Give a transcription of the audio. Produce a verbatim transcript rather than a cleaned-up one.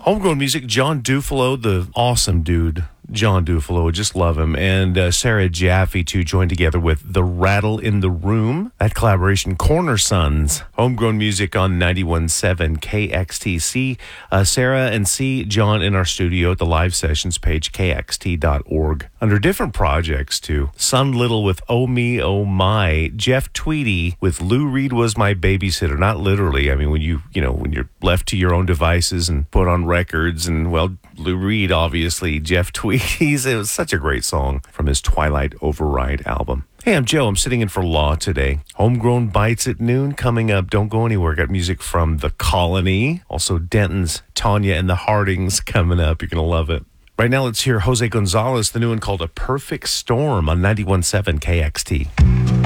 Homegrown music, John Dufalo, the awesome dude. John Dufalo, just love him. And uh, Sarah Jaffe, too, joined together with The Rattle in the Room. That collaboration, Corner Sons. Homegrown music on ninety-one point seven K X T C. Uh, Sarah and see John in our studio at the live sessions page, K X T dot org. Under different projects, too. Sun Little with Oh Me, Oh My. Jeff Tweedy with Lou Reed Was My Babysitter. Not literally. I mean, when you, you know, when you're left to your own devices and put on records and, well, Lou Reed, obviously. Jeff Tweedy. It was such a great song from his Twilight Override album. Hey, I'm Joe. I'm sitting in for Law today. Homegrown Bites at noon coming up. Don't go anywhere. Got music from The Colony. Also Denton's Tanya and the Hardings coming up. You're going to love it. Right now, let's hear Jose Gonzalez, the new one called A Perfect Storm on ninety-one point seven K X T.